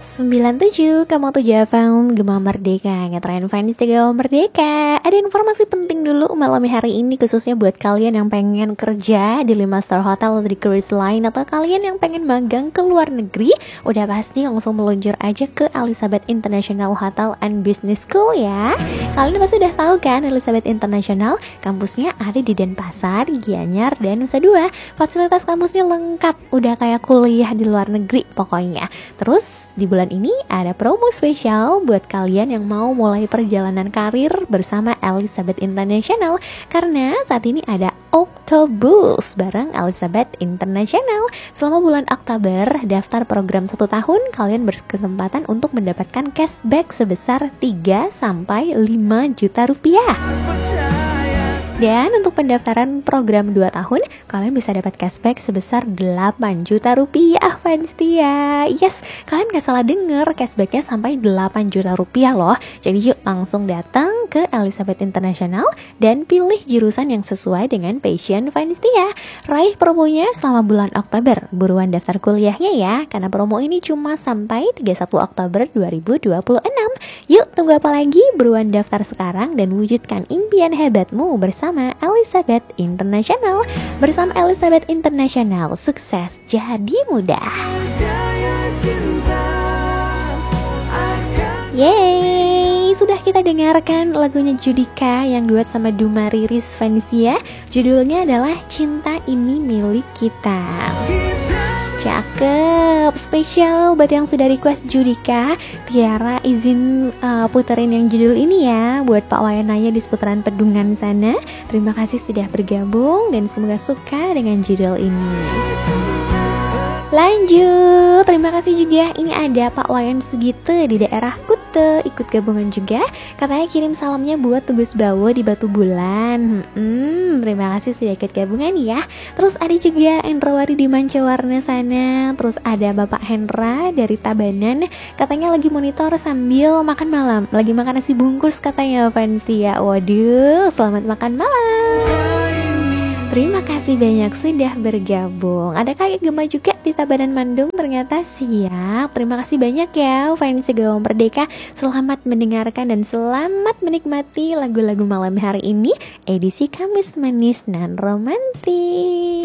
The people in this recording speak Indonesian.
97,7 FM Gema Merdeka, ngetren fans di Gema Merdeka. Ada informasi penting dulu malam hari ini, khususnya buat kalian yang pengen kerja di 5 star hotel atau di cruise line, atau kalian yang pengen magang ke luar negeri. Udah pasti langsung meluncur aja ke Elizabeth International Hotel and Business School ya. Kalian pasti udah tahu kan, Elizabeth International kampusnya ada di Denpasar, Gianyar, dan Nusa Dua. Fasilitas kampusnya lengkap, udah kayak kuliah di luar negeri pokoknya. Terus di bulan ini ada promo spesial buat kalian yang mau mulai perjalanan karir bersama Elizabeth International, karena saat ini ada Octobus bareng Elizabeth International. Selama bulan Oktober, daftar program 1 tahun, kalian berkesempatan untuk mendapatkan cashback sebesar 3-5 juta rupiah. Dan untuk pendaftaran program 2 tahun, kalian bisa dapat cashback sebesar 8 juta rupiah, fans dia. Yes, kalian gak salah denger, cashbacknya sampai 8 juta rupiah loh. Jadi yuk langsung datang ke Elizabeth International dan pilih jurusan yang sesuai dengan passion fans dia. Raih promonya selama bulan Oktober. Buruan daftar kuliahnya ya, karena promo ini cuma sampai 31 Oktober 2026. Yuk, tunggu apa lagi? Buruan daftar sekarang dan wujudkan impian hebatmu bersama Elizabeth International. Bersama Elizabeth International, sukses jadi mudah. Yeay, sudah kita dengarkan lagunya Judika yang duet sama Duma Riris Vanisia. Judulnya adalah Cinta Ini Milik Kita. Cakep, spesial buat yang sudah request Judika. Tiara izin puterin yang judul ini ya, buat Pak Wayanaya di seputaran Pedungan sana. Terima kasih sudah bergabung dan semoga suka dengan judul ini. Lanjut, terima kasih juga. Ini ada Pak Wayan Sugite di daerah Kute, ikut gabungan juga. Katanya kirim salamnya buat Tugas Bawo di Batu Bulan. Terima kasih sudah ikut gabungan ya. Terus ada juga Endrawari di Mancawarna sana. Terus ada Bapak Hendra dari Tabanan. Katanya lagi monitor sambil makan malam. Lagi makan nasi bungkus katanya fans ya. Waduh, selamat makan malam. Terima kasih banyak sudah bergabung. Ada Kak Gema juga di Tabanan Bandung, ternyata siap. Terima kasih banyak ya fans Gema Merdeka. Selamat mendengarkan dan selamat menikmati lagu-lagu malam hari ini, edisi Kamis Manis nan Romantis.